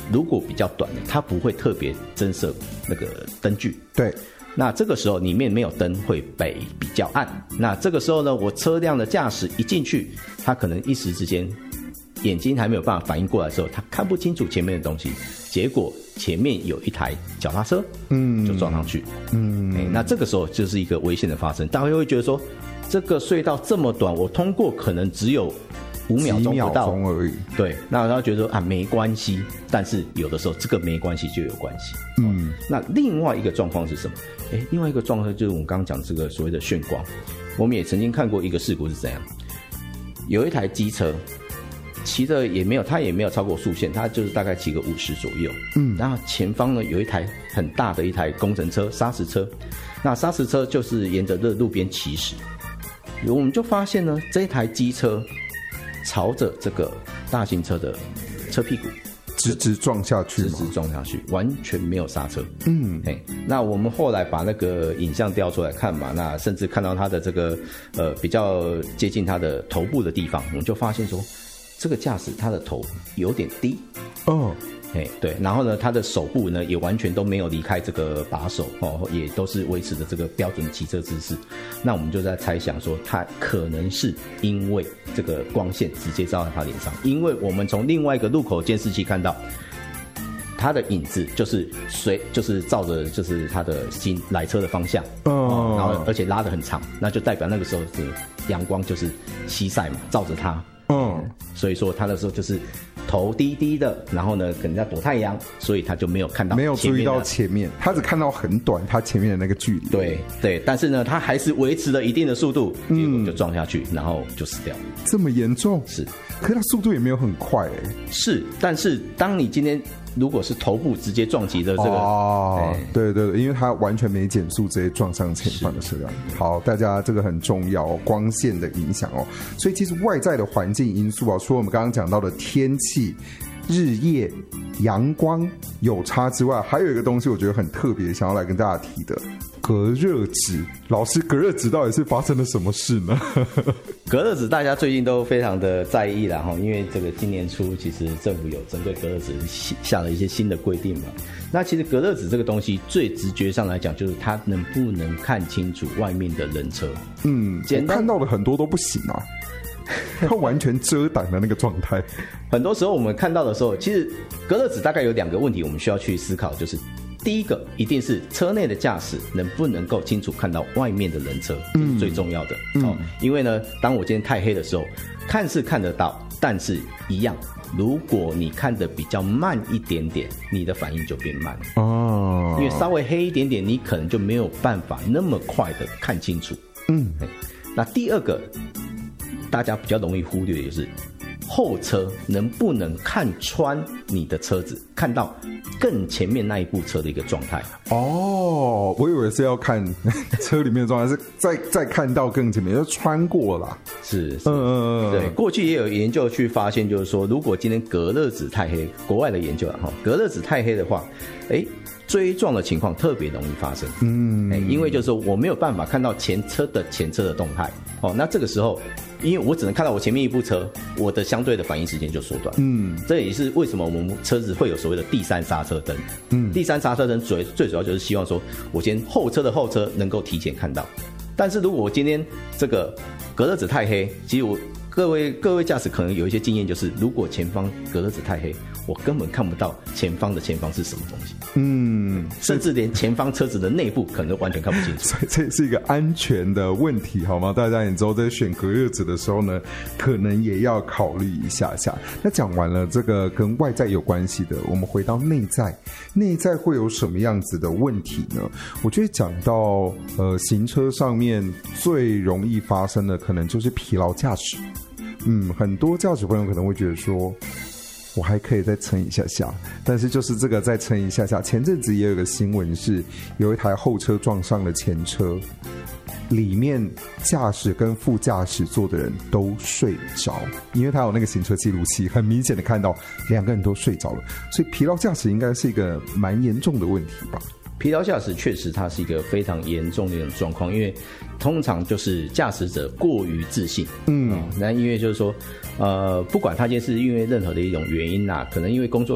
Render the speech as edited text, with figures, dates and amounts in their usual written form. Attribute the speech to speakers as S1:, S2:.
S1: 如果比较短的，它不会特别增设那个灯具。
S2: 对。
S1: 那这个时候里面没有灯会比较暗，那这个时候呢，我车辆的驾驶一进去，他可能一时之间眼睛还没有办法反应过来的时候，他看不清楚前面的东西，结果前面有一台脚踏车，就撞上去，那这个时候就是一个危险的发生。大家会觉得说，这个隧道这么短，我通过可能只有5秒钟不到
S2: 而已。
S1: 对，那他觉得说啊没关系，但是有的时候这个没关系就有关系。那另外一个状况是什么？另外一个状况就是我们刚刚讲这个所谓的眩光。我们也曾经看过一个事故是怎样，有一台机车骑的他也没有超过速限，他就是大概骑个50左右。然后前方呢有一台很大的一台工程车砂石车，那砂石车就是沿着路边行驶，我们就发现呢这台机车朝着这个大型车的车屁股
S2: 直直撞下去，
S1: 完全没有刹车。那我们后来把那个影像调出来看嘛，那甚至看到他的这个比较接近他的头部的地方，我们就发现说，这个驾驶他的头有点低。对，然后呢，他的手部呢也完全都没有离开这个把手，也都是维持着这个标准的骑车姿势。那我们就在猜想说，他可能是因为这个光线直接照在他脸上，因为我们从另外一个路口监视器看到，他的影子就是照着就是他的来车的方向，然后而且拉得很长，那就代表那个时候是阳光就是西晒嘛，照着他。所以说他的时候就是头低低的，然后呢可能在躲太阳，所以他就没有看到，
S2: 没有注意到前面，他只看到很短他前面的那个距离。
S1: 对，但是呢他还是维持了一定的速度，结果就撞下去，然后就死掉了。
S2: 这么严重？
S1: 是，
S2: 可是他速度也没有很快
S1: 是，但是当你今天如果是头部直接撞击的这个，
S2: 对，因为他完全没减速，直接撞上前方的车辆。好，大家这个很重要光线的影响所以其实外在的环境因素除了我们刚刚讲到的天气、日夜、阳光有差之外，还有一个东西我觉得很特别，想要来跟大家提的。隔热纸，老师，隔热纸到底是发生了什么事呢？
S1: 隔热纸大家最近都非常的在意啦，因为这个今年初其实政府有针对隔热纸下了一些新的规定嘛。那其实隔热纸这个东西最直觉上来讲，就是它能不能看清楚外面的人车。
S2: 我看到的很多都不行啊，它完全遮挡的那个状态。
S1: 很多时候我们看到的时候，其实隔热纸大概有2个问题我们需要去思考，就是第一个一定是车内的驾驶能不能够清楚看到外面的人车，这是最重要的。因为呢当我今天太黑的时候，看是看得到，但是一样，如果你看得比较慢一点点，你的反应就变慢了。因为稍微黑一点点，你可能就没有办法那么快的看清楚。那第二个大家比较容易忽略的就是后车能不能看穿你的车子，看到更前面那一部车的一个状态。
S2: 我以为是要看车里面的状态，是再看到更前面，就穿过了。
S1: 是，对，过去也有研究去发现，就是说，如果今天隔热纸太黑，国外的研究隔热纸太黑的话，追撞的情况特别容易发生。因为就是说我没有办法看到前车的动态。那这个时候，因为我只能看到我前面一部车，我的相对的反应时间就缩短。这也是为什么我们车子会有所谓的第三刹车灯。第三刹车灯最主要就是希望说，我今天后车的后车能够提前看到。但是如果我今天这个隔热纸太黑，其实各位驾驶可能有一些经验，就是如果前方隔热纸太黑，我根本看不到前方的前方是什么东西。甚至连前方车子的内部可能都完全看不清楚。
S2: 所以这是一个安全的问题，好吗？大家你之后在选隔热纸的时候呢，可能也要考虑一下下。那讲完了这个跟外在有关系的，我们回到内在，内在会有什么样子的问题呢？我觉得讲到行车上面最容易发生的，可能就是疲劳驾驶。很多驾驶朋友可能会觉得说，我还可以再撑一下下，但是就是这个再撑一下下。前阵子也有个新闻是，有一台后车撞上了前车，里面驾驶跟副驾驶座的人都睡着，因为他有那个行车记录器，很明显的看到2个人都睡着了。所以疲劳驾驶应该是一个蛮严重的问题吧？
S1: 疲劳驾驶确实它是一个非常严重的一种状况，因为通常就是驾驶者过于自信。那因为就是说不管他今天是因为任何的一种原因可能因为工作